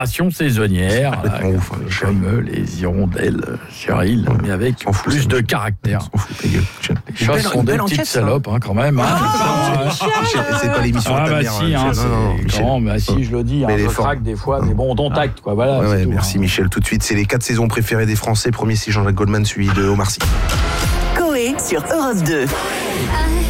saisonnière, comme les hirondelles sur île, mais avec plus de caractère. Les chats sont des petites salopes, quand même. C'est pas l'émission de ta mère. Si, je le dis, je craque des fois, mais bon, on acte, quoi. Voilà. Merci Michel. Tout de suite, c'est les 4 saisons préférées des Français. Premier, c'est Jean-Jacques Goldman, suivi de Omar Sy. Coé sur Europe 2.